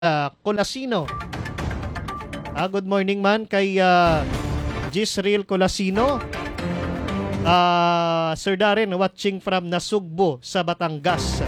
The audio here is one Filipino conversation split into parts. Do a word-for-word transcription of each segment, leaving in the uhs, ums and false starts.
uh, Colasino. Ah, good morning man kay uh, Gisrael Colasino. Uh, Sir Darren, watching from Nasugbo sa Batangas.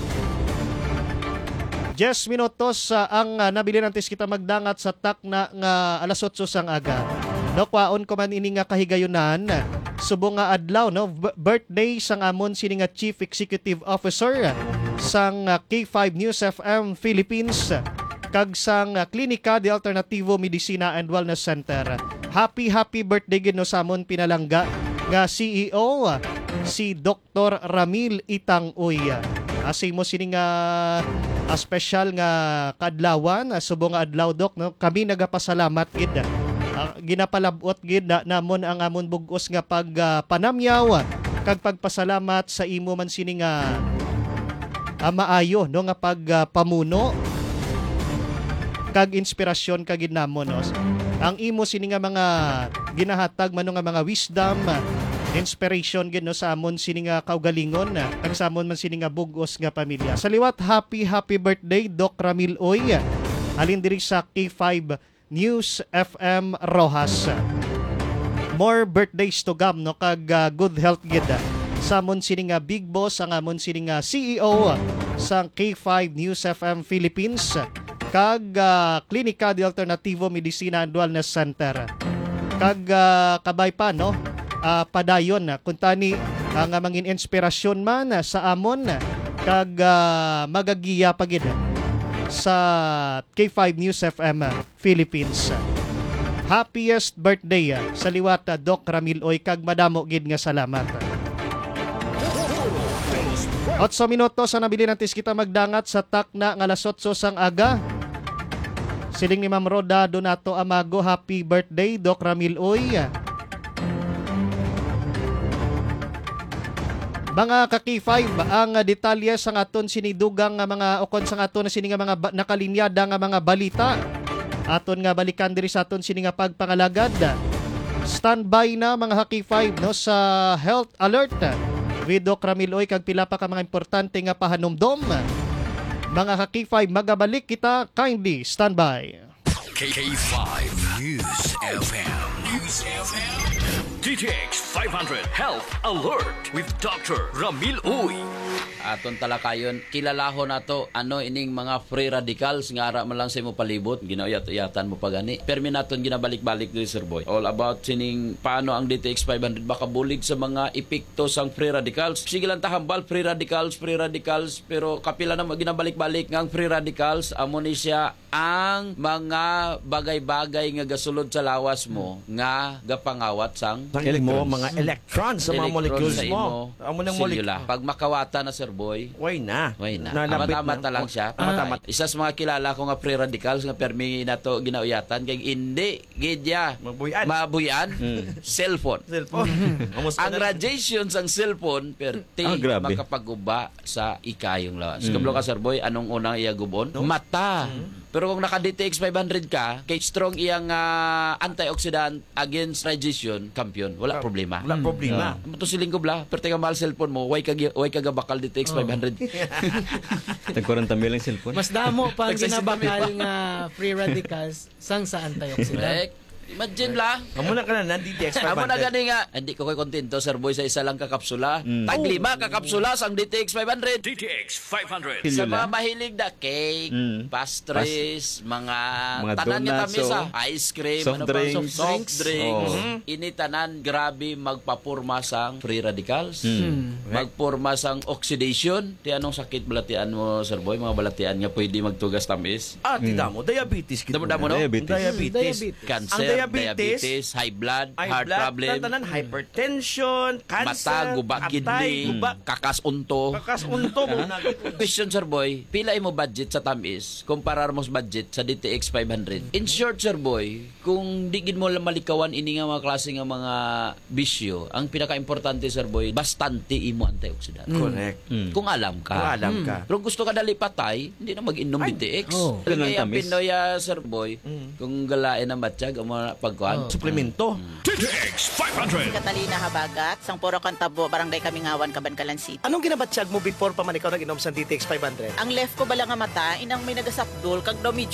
Just minutos uh, ang uh, nabili nantis kita magdangat sa tak na nga alas otso sang aga. No, kwaon ko man ini nga kahigayunan. Subo nga adlaw, no? B- birthday sang amon sini nga Chief Executive Officer sang uh, K five News F M Philippines kag sang uh, Klinika de Alternativo Medicina and Wellness Center. Happy happy birthday gid no sa amon pinalangga nga C E O si Doctor Ramil Itang-Uy. Asay mo sini nga uh, special nga kadlawan, uh, subong nga adlaw dok, no? Kami nagapasalamat gid. Uh, ginapalabot gid na namon ang amon bugos nga pag uh, panamyaw kag pagpasalamat sa imo man sini nga uh, maayo no nga pag uh, pamuno kag inspirasyon kag namon no. Ang imo sini nga mga ginahatag mano nga mga wisdom, inspiration gid no sa amon sini nga kaugalingon kag sa amon man sini nga bugos nga pamilya. Sa liwat, happy happy birthday Doc Ramil Oy. Alin diri sa K five News F M Rojas. More birthdays to come no kag uh, good health gid sa amon sini nga big boss, ang amon sini nga C E O sa K five News F M Philippines kag uh, Klinika de Alternativo Medicina and Wellness Center. Kag uh, kabay pa no uh, padayon uh, kuntani ang uh, mangin inspirasyon man uh, sa amon kag uh, magagiya pagid sa K five News F M Philippines. Happiest birthday uh, sa liwat uh, Doc Ramil Oy kag madamo gid nga salamat. Otso minuto sa nabili natin kita magdangat sa tak na nga alas otso sang aga. Siling ni Ma'am Roda Donato Amago, happy birthday Doc Ramil Oy. Mga ka-K five, ang uh, detalye sa aton sinidugang nga mga ukon sa aton na sini nga mga ba- nakalinyada nga mga balita. Aton nga balikan diri sa aton sini nga pagpangalagad. Standby na mga ka-K five no sa health alert with Doc Ramil Oy kag pila pa ka mga importante nga pahanumdom. Mga ka-K five, magabalik kita, kindly standby. K five News F M. News F M. D T X five hundred Health Alert with Doctor Ramil Uy. Aton talakayon, kilalahon nato ano ining mga free radicals nga ara man lang sa imo palibot, ginauyat-uyatan mo pagani. Permi naton ginabalik-balik diri Sir Boy. All about sining paano ang D T X five hundred makabulig sa mga epekto sang free radicals. Sige lang tahambal free radicals, free radicals, pero kapila na ginabalik-balik ngang free radicals amo ni siya ang mga bagay-bagay nga gasulod sa lawas mo nga gapangawat sang Tangil mo mga electrons sa mga molecules mo. Amo nang molecule. Pag makawata na Sir Boy, way na. Way na. Nalapit Amat-amat na lang siya. Amat-amat. Ay, isa sa mga kilala ko nga free radicals nga permi na to ginauyatan kay hindi gidya Mabuyan. mabuyan cellphone. Cellphone. Ang radiation sang cellphone perti Ah, grabe. makapaguba sa ikayong lawas. Kablo ka Sir Boy, anong unang iyagubon? Mata. Pero kung naka-D T X five hundred ka, kay strong iyang uh, antioxidant against radiation, kampiyon, wala problema. Wala problema. Uh, Ito siling ko bla, pero teka mahal cellphone mo, way kag way kag bakal D T X five hundred. Tag-quaranta mil ang cellphone. Mas damo pa ang ginabakal nga free radicals sang sa antioxidant. Correct. Imagine la. Amo na ka na D T X five Amo na hundred. gani nga, hindi ko koy kontento Sir Boy sa isa lang kakapsula. Taglima kakapsula sang D T X five hundred. D T X five hundred. Sa Pilula. mga mahilig na cake, Mm. pastries, mga, Mga tanan nga donuts, tamisa, oh. ice cream, Soft ano pa, drinks. soft, soft drinks. Oh. Ini tanan grabe magpapurma sang free radicals. Mm. Magpurma sang oxidation. Ti anong sakit balatian mo Sir Boy? Mga balatian nga pwede magtugas tamis. Ah, tita mo, diabetes. kita Damo-damo, mo. no? Diabetes. Diabetes. Diabetes. Cancer, Ang diabetes, diabetes, high blood, High heart blood, problem, tanan, hypertension, cancer, mata, guba, atay, kidney, guba, kakas unto. kakasunto mo na. Question, Sir Boy, pila imo budget sa tamis kumparar mo sa budget sa D T X five hundred? In short, Sir Boy, kung di gid mo lang malikawan ini nga mga klase nga mga bisyo, ang pinaka-importante, Sir Boy, bastante imo antioxidant. Correct. Mm. Kung alam ka. Kung alam ka. Pero kung gusto ka dali patay, hindi na mag-inom D T X. oh. Kaya Ganun ang tamis. Pinoy, ah, Sir Boy, Mm. kung galain ang matsyag, ang mga na pagkuhan. Oh. Suplemento. D T X five hundred. Catalina Habagat, sang Puro Cantabo, Barangay Kamingawan, Cabancalan City. Anong ginabatsyag mo before pa man ikaw nag-inom sa D T X five hundred? Ang left ko bala nga mata, inang may nagasapdol, kag daw